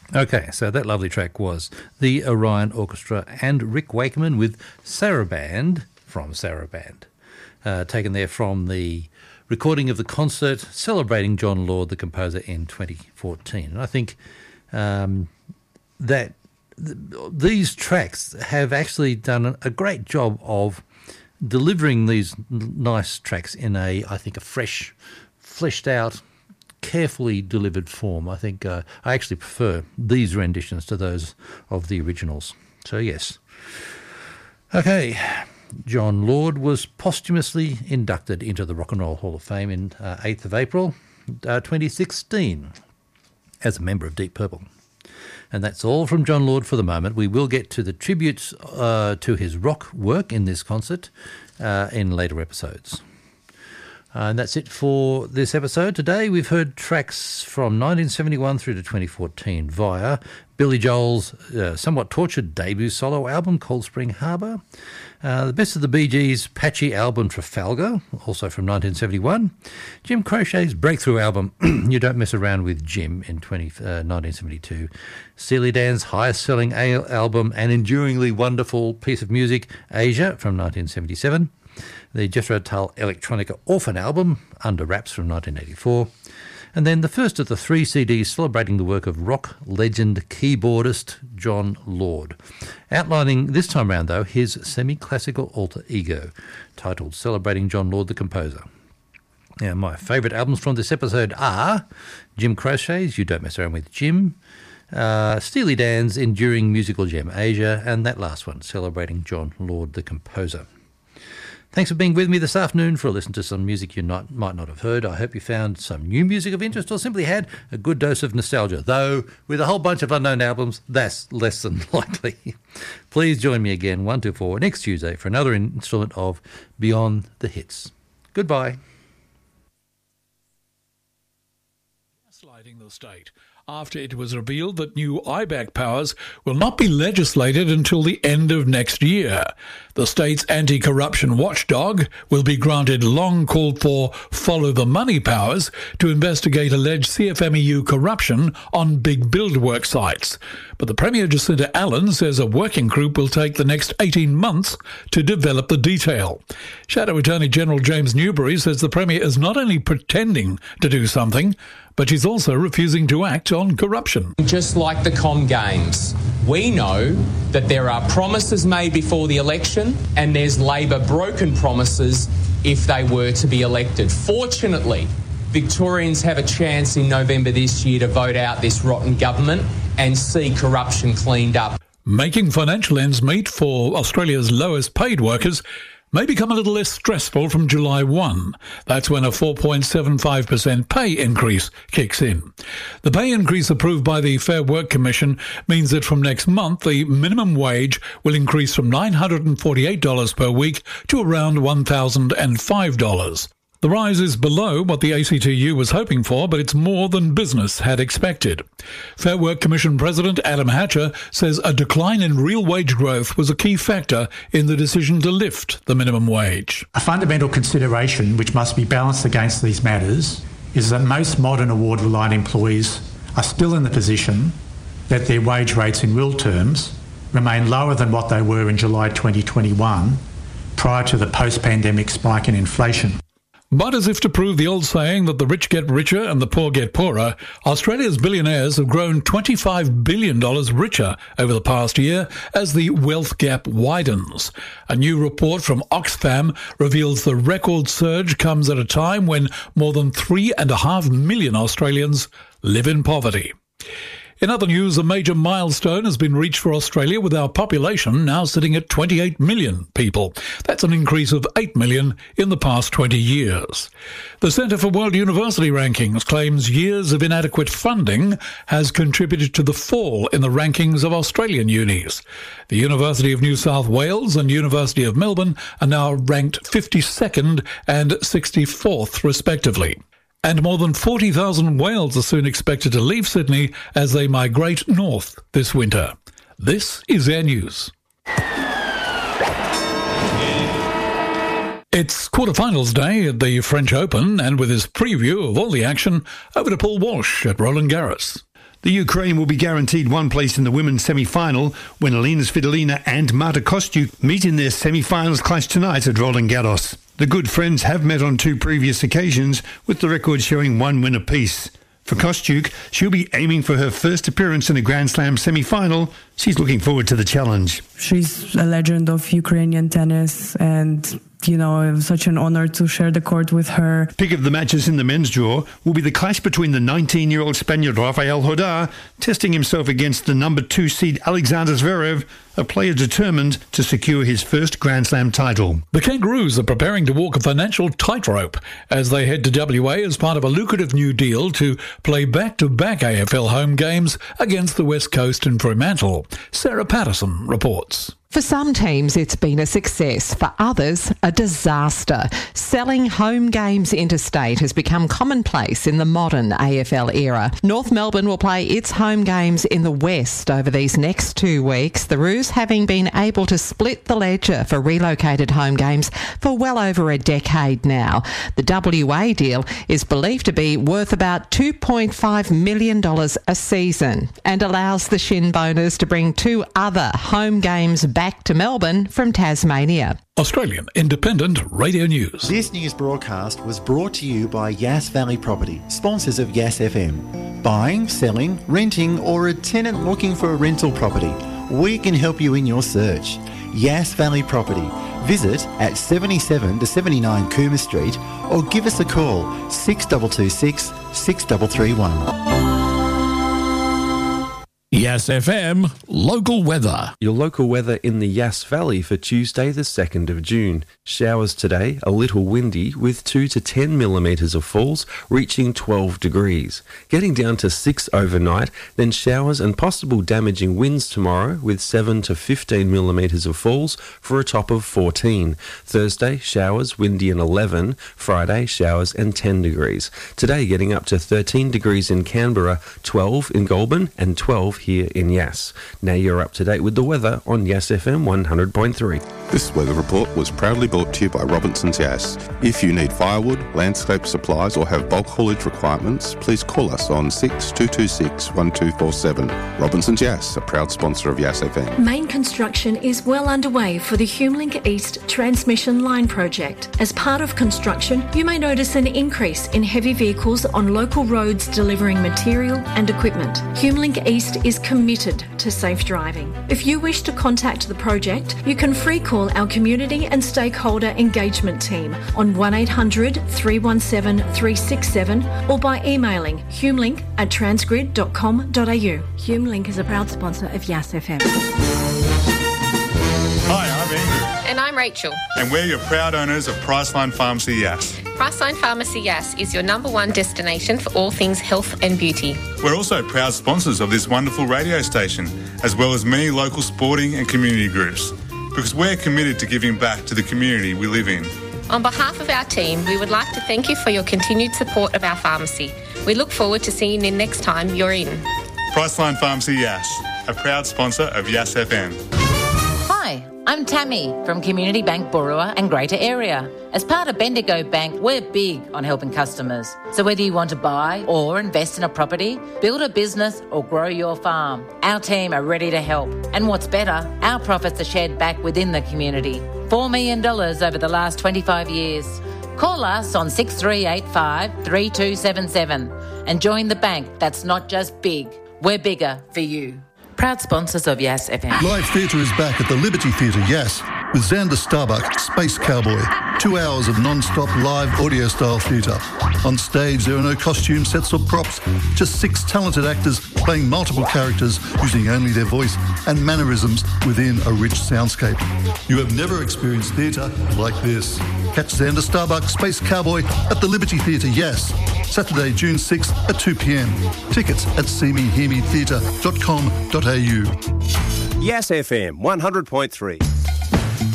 Okay, so that lovely track was the Orion Orchestra and Rick Wakeman with Saraband from Saraband, taken there from the recording of the concert celebrating John Lord, the composer, in 2014. And I think that these tracks have actually done a great job of delivering these nice tracks in a fresh, fleshed out, carefully delivered form. I think I actually prefer these renditions to those of the originals. So yes. Okay, John Lord was posthumously inducted into the Rock and Roll Hall of Fame in 8th of April 2016 as a member of Deep Purple. And that's all from John Lord for the moment. We will get to the tributes to his rock work in this concert in later episodes. And that's it for this episode. Today we've heard tracks from 1971 through to 2014 via Billy Joel's somewhat tortured debut solo album, Cold Spring Harbor, the Best of the Bee Gees' patchy album Trafalgar, also from 1971, Jim Crochet's breakthrough album You Don't Mess Around with Jim in 1972, Steely Dan's highest-selling album, an enduringly wonderful piece of music, Asia, from 1977, the Jethro Tull Electronica Orphan album, Under Wraps, from 1984, and then the first of the 3 CDs celebrating the work of rock legend keyboardist John Lord, outlining this time round, though, his semi-classical alter ego, titled Celebrating John Lord the Composer. Now, my favourite albums from this episode are Jim Crochet's You Don't Mess Around with Jim, Steely Dan's enduring musical gem Asia, and that last one, Celebrating John Lord the Composer. Thanks for being with me this afternoon for a listen to some music you might not have heard. I hope you found some new music of interest or simply had a good dose of nostalgia, though with a whole bunch of unknown albums, that's less than likely. Please join me again 1 to 4 next Tuesday for another installment of Beyond the Hits. Goodbye. Gaslighting the state after it was revealed that new IBAC powers will not be legislated until the end of next year. The state's anti-corruption watchdog will be granted long-called-for follow-the-money powers to investigate alleged CFMEU corruption on big build work sites. But the Premier Jacinta Allen says a working group will take the next 18 months to develop the detail. Shadow Attorney General James Newbury says the Premier is not only pretending to do something, but she's also refusing to act on corruption. Just like the Com Games, we know that there are promises made before the election and there's Labor broken promises if they were to be elected. Fortunately, Victorians have a chance in November this year to vote out this rotten government and see corruption cleaned up. Making financial ends meet for Australia's lowest paid workers may become a little less stressful from July 1. That's when a 4.75% pay increase kicks in. The pay increase approved by the Fair Work Commission means that from next month the minimum wage will increase from $948 per week to around $1,005. The rise is below what the ACTU was hoping for, but it's more than business had expected. Fair Work Commission President Adam Hatcher says a decline in real wage growth was a key factor in the decision to lift the minimum wage. A fundamental consideration which must be balanced against these matters is that most modern award-reliant employees are still in the position that their wage rates in real terms remain lower than what they were in July 2021 prior to the post-pandemic spike in inflation. But as if to prove the old saying that the rich get richer and the poor get poorer, Australia's billionaires have grown $25 billion richer over the past year as the wealth gap widens. A new report from Oxfam reveals the record surge comes at a time when more than 3.5 million Australians live in poverty. In other news, a major milestone has been reached for Australia, with our population now sitting at 28 million people. That's an increase of 8 million in the past 20 years. The Centre for World University Rankings claims years of inadequate funding has contributed to the fall in the rankings of Australian unis. The University of New South Wales and University of Melbourne are now ranked 52nd and 64th, respectively. And more than 40,000 whales are soon expected to leave Sydney as they migrate north this winter. This is Air News. It's quarterfinals day at the French Open, and with his preview of all the action, over to Paul Walsh at Roland Garros. The Ukraine will be guaranteed one place in the women's semi-final when Alina Svitolina and Marta Kostyuk meet in their semi-finals clash tonight at Roland Garros. The good friends have met on 2 previous occasions, with the record showing 1 win apiece. For Kostyuk, she'll be aiming for her first appearance in a Grand Slam semi-final. She's looking forward to the challenge. She's a legend of Ukrainian tennis, and it was such an honor to share the court with her. Pick of the matches in the men's draw will be the clash between the 19-year-old Spaniard Rafael Hodar testing himself against the number 2 seed Alexander Zverev, a player determined to secure his first Grand Slam title. The Kangaroos are preparing to walk a financial tightrope as they head to WA as part of a lucrative new deal to play back-to-back AFL home games against the West Coast and Fremantle. Sarah Patterson reports. For some teams, it's been a success. For others, a disaster. Selling home games interstate has become commonplace in the modern AFL era. North Melbourne will play its home games in the West over these next 2 weeks, the Roos having been able to split the ledger for relocated home games for well over a decade now. The WA deal is believed to be worth about $2.5 million a season and allows the Shinboners to bring 2 other home games back to Melbourne from Tasmania. Australian Independent Radio News. This news broadcast was brought to you by Yass Valley Property, sponsors of Yass FM. Buying, selling, renting, or a tenant looking for a rental property, we can help you in your search. Yass Valley Property. Visit at 77 to 79 Cooma Street or give us a call 6226 6331. Yass FM local weather. Your local weather in the Yass Valley for Tuesday the 2nd of June. Showers today, a little windy with 2 to 10 millimetres of falls, reaching 12 degrees. Getting down to 6 overnight, then showers and possible damaging winds tomorrow with 7 to 15 millimetres of falls for a top of 14. Thursday, showers, windy and 11. Friday, showers and 10 degrees. Today getting up to 13 degrees in Canberra, 12 in Goulburn and 12 here in Yass. Now you're up to date with the weather on Yass FM 100.3. This weather report was proudly brought to you by Robinson's Yass. If you need firewood, landscape supplies or have bulk haulage requirements, please call us on 6226 1247. Robinson's Yass, a proud sponsor of Yass FM. Main construction is well underway for the HumeLink East transmission line project. As part of construction, you may notice an increase in heavy vehicles on local roads delivering material and equipment. HumeLink East is committed to safe driving. If you wish to contact the project, you can free call our community and stakeholder engagement team on 1800 317 367 or by emailing humelink@transgrid.com.au. HumeLink is a proud sponsor of Yass FM. Hi, I'm Andrew. And I'm Rachel. And we're your proud owners of Priceline Pharmacy Yass. Priceline Pharmacy Yass is your #1 destination for all things health and beauty. We're also proud sponsors of this wonderful radio station, as well as many local sporting and community groups, because we're committed to giving back to the community we live in. On behalf of our team, we would like to thank you for your continued support of our pharmacy. We look forward to seeing you next time you're in. Priceline Pharmacy Yass, a proud sponsor of Yass FM. Hi, I'm Tammy from Community Bank Burua and Greater Area. As part of Bendigo Bank, we're big on helping customers. So whether you want to buy or invest in a property, build a business or grow your farm, our team are ready to help. And what's better, our profits are shared back within the community. $4 million over the last 25 years. Call us on 6385 3277 and join the bank that's not just big, we're bigger for you. Proud sponsors of Yass FM. Live theatre is back at the Liberty Theatre, Yass, with Xander Starbuck, Space Cowboy. 2 hours of non-stop live audio-style theatre. On stage, there are no costume sets or props, just 6 talented actors playing multiple characters using only their voice and mannerisms within a rich soundscape. You have never experienced theatre like this. Catch Xander Starbuck, Space Cowboy at the Liberty Theatre, Yass, Saturday, June 6th at 2 p.m. Tickets at seemehearmetheatre.com.au. Yass FM 100.3.